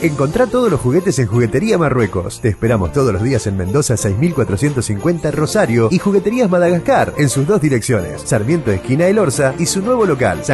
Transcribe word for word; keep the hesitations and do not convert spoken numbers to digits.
Encontrá todos los juguetes en Juguetería Marruecos. Te esperamos todos los días en Mendoza seis mil cuatrocientos cincuenta Rosario y Jugueterías Madagascar en sus dos direcciones, Sarmiento esquina El Orza y su nuevo local,